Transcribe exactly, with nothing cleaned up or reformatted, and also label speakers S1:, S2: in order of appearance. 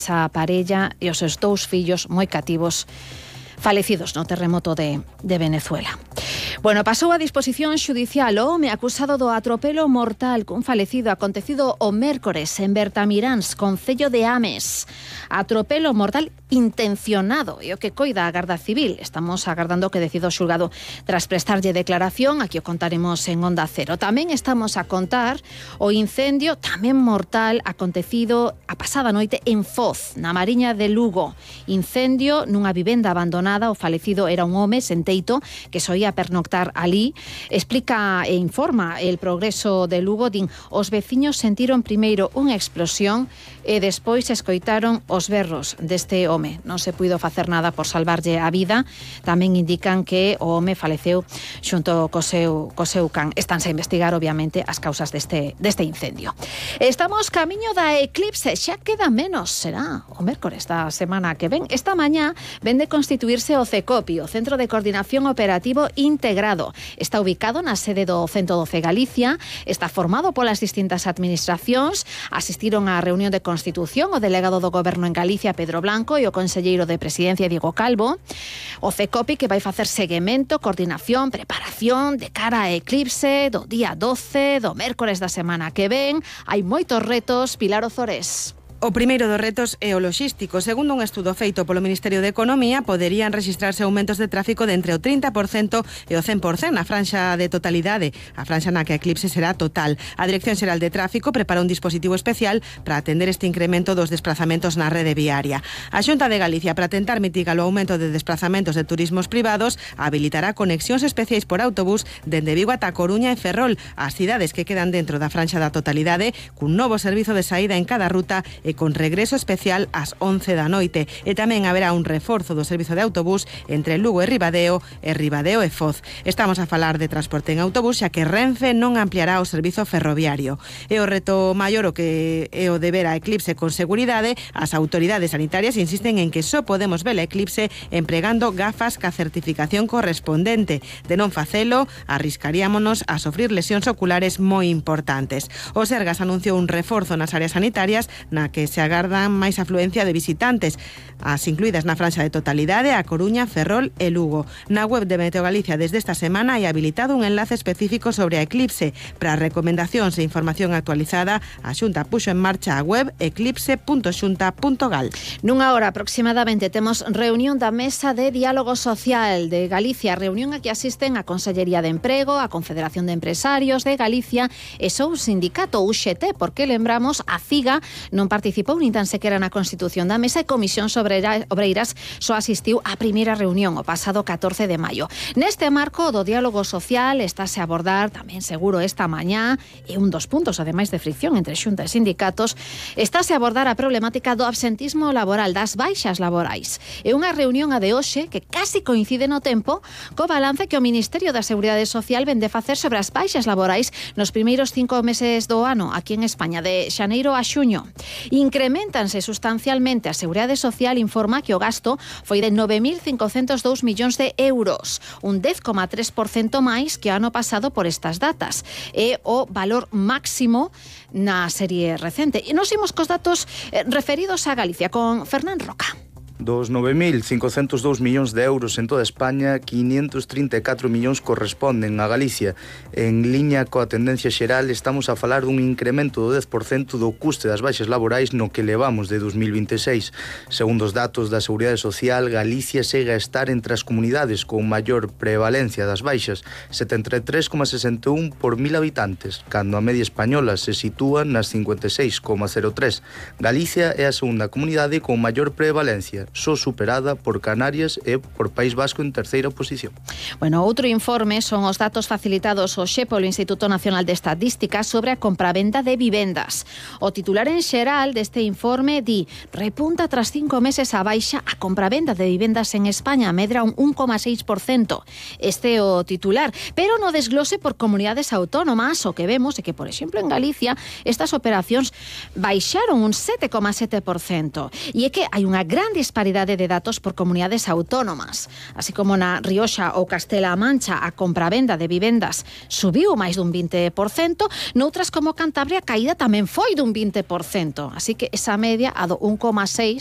S1: a parella e os seus dous fillos moi cativos falecidos no terremoto de, de Venezuela. Bueno, pasou a disposición xudicial o home acusado do atropelo mortal cun falecido acontecido o mércores en Bertamiráns, concello de Ames. Atropelo mortal intencionado, e o que coida a Garda Civil. Estamos agardando que decida o xulgado tras prestarlle declaración, aquí o contaremos en Onda Cero. Tamén estamos a contar o incendio tamén mortal acontecido a pasada noite en Foz, na Mariña de Lugo. Incendio nunha vivenda abandonada, o falecido era un home sen teito que soía pernoctar alí. Explica e informa el Progreso de Lugo, din, os veciños sentiron primeiro unha explosión e despois escoitaron os berros deste home. Non se puido facer nada por salvarlle a vida. Tamén indican que o home faleceu xunto co seu, co seu can. Estánse a investigar, obviamente, as causas deste, deste incendio. Estamos camiño da eclipse, xa queda menos, será o mércores da semana que ven. Esta mañá ven de constituirse o CECOPI, o Centro de Coordinación Operativo Integrado. Está ubicado na sede do ciento doce Galicia, está formado polas distintas administracións, asistiron á reunión de constitución o delegado do Goberno en Galicia, Pedro Blanco, e o conselleiro de Presidencia, Diego Calvo. O CECOPI que vai facer seguimento, coordinación, preparación de cara a eclipse do día doce, do mércores da semana que ven. Hai moitos retos. Pilar Ozores.
S2: O primeiro dos retos é o loxístico. Segundo un estudo feito polo Ministerio de Economía, poderían rexistrarse aumentos de tráfico de entre o trinta por cento e o cen por cento na franxa de totalidade, a franxa na que a eclipse será total. A Dirección Xeral de Tráfico prepara un dispositivo especial para atender este incremento dos desplazamentos na rede viaria. A Xunta de Galicia, para tentar mitigar o aumento de desplazamentos de turismos privados, habilitará conexións especiais por autobús dende Vigo ata Coruña e Ferrol, as cidades que quedan dentro da franxa da totalidade, cun novo servizo de saída en cada ruta e con regreso especial ás once da noite. E tamén haberá un reforzo do servizo de autobús entre Lugo e Ribadeo e Ribadeo e Foz. Estamos a falar de transporte en autobús, xa que Renfe non ampliará o servizo ferroviario. E o reto maior o que é o de ver a eclipse con seguridade, as autoridades sanitarias insisten en que só podemos ver a eclipse empregando gafas ca certificación correspondente. De non facelo, arriscaríamonos a sofrir lesións oculares moi importantes. O Sergas anunciou un reforzo nas áreas sanitarias na que se agardan máis afluencia de visitantes, as incluídas na franxa de totalidade a Coruña, Ferrol e Lugo. Na web de Meteo Galicia desde esta semana hai habilitado un enlace específico sobre a eclipse. Para recomendacións e información actualizada, a Xunta puxo en marcha a web eclipse punto xunta punto gal.
S1: Nunha hora aproximadamente temos reunión da Mesa de Diálogo Social de Galicia, reunión a que asisten a Consellería de Emprego, a Confederación de Empresarios de Galicia e só o sindicato U X T, porque lembramos a CIGA non participou nin tan sequera na constitución da mesa e Comisión Obreiras só asistiu á primeira reunión o pasado catorce de maio. Neste marco do diálogo social estáse a abordar tamén seguro esta mañá, e un dos puntos ademais de fricción entre Xunta e sindicatos, estáse a abordar a problemática do absentismo laboral, das baixas laborais. É unha reunión a de hoxe que casi coincide no tempo co balance que o Ministerio da Seguridade Social vende facer sobre as baixas laborais nos primeiros cinco meses do ano aquí en España, de xaneiro a xuño. Increméntanse sustancialmente. A Seguridade Social informa que o gasto foi de nove mil cincocentos dous millóns de euros, un dez coma tres por cento máis que o ano pasado por estas datas. É o valor máximo na serie recente. E nos imos cos datos eh, referidos a Galicia con Fernán Roca.
S3: Dos nove mil cincocentos dous millóns de euros en toda España, quinientos trinta e catro millóns corresponden a Galicia. En liña coa tendencia xeral, estamos a falar dun incremento do dez por cento do custe das baixas laborais no que levamos de dos mil vinte e seis. Segundo os datos da Seguridade Social, Galicia segue a estar entre as comunidades con maior prevalencia das baixas, setenta e tres coma sesenta e un por mil habitantes, cando a media española se sitúa nas cincuenta e seis coma cero tres. Galicia é a segunda comunidade con maior prevalencia, só superada por Canarias e por País Vasco en terceira posición.
S1: Bueno, outro informe son os datos facilitados hoxe polo Instituto Nacional de Estadística sobre a compravenda de vivendas. O titular en xeral deste informe di: repunta tras cinco meses a baixa a compravenda de vivendas en España, medra un un coma seis por cento. Este é o titular, pero no desglose por comunidades autónomas o que vemos é que, por exemplo, en Galicia estas operacións baixaron un sete coma sete por cento. E é que hai unha gran disparidade disparidade de datos por comunidades autónomas. Así como na Rioxa ou Castela-A Mancha a compravenda de vivendas subiu máis dun vinte por cento, noutras como Cantabria a caída tamén foi dun vinte por cento. Así que esa media, a do un coma seis,